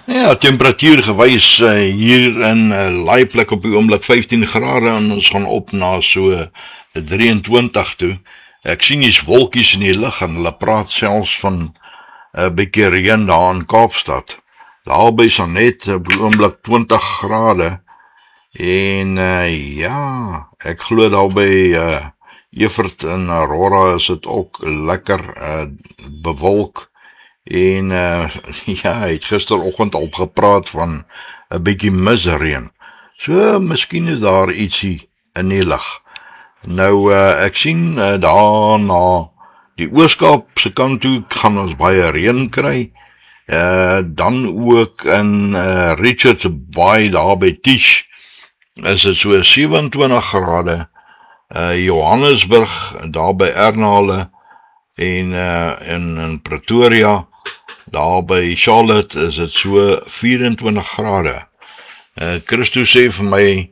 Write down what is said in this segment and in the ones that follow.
Ja, temperatuur gewys hier in Laaiplek op die oomblik 15 grade en ons gaan op na so 23 toe. Ek sien hier's wolkies in die lug en hulle praat selfs van 'n bietjie reën daar in Kaapstad. Daarby is dan net op die oomblik 20 grade en ja, ek glo daarby Evert en Aurora is dit ook lekker bewolk. En ja, hy het gisteroggend al gepraat van 'n bietjie misreën. So, miskien is daar ietsie in die lug. Nou, ek sien daar na die Oos-Kaap se kant toe gaan ons baie reën kry. Dan ook in Richards Bay daar by Tisch is dit so 27 grade. Johannesburg daar by Ernale en in Pretoria daar by Charlotte is dit so 24 grade. Christo sê vir my,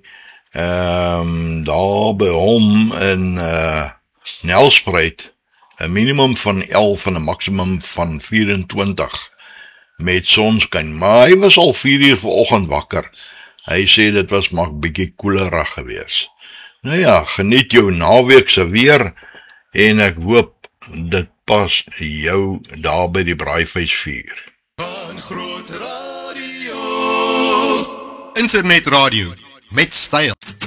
daar by hom in Nelspruit, 'n minimum van 11 en 'n maksimum van 24 met sonskyn. Maar hy was al 4 uur vanoggend wakker. Hy sê dit was maar bietjie koelerig gewees. Nou ja, geniet jou naweek se weer en ek hoop dit pas jou daar by die braaivleisvuur. Van Groot Radio. Internet radio met styl.